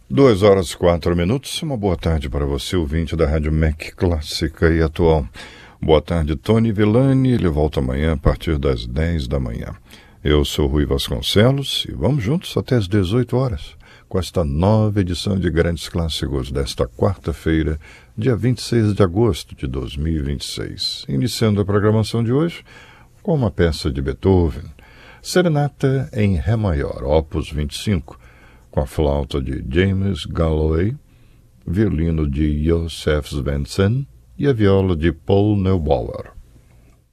2 horas e 4 minutos. Uma boa tarde para você, ouvinte da Rádio MEC Clássica e Atual. Boa tarde, Tony Villani. Ele volta amanhã a partir das 10 da manhã. Eu sou Rui Vasconcelos e vamos juntos até as 18 horas com esta nova edição de Grandes Clássicos desta quarta-feira, dia 26 de agosto de 2026. Iniciando a programação de hoje com uma peça de Beethoven, Serenata em Ré maior, opus 25, com a flauta de James Galloway, violino de Josef Svensson e a viola de Paul Neubauer.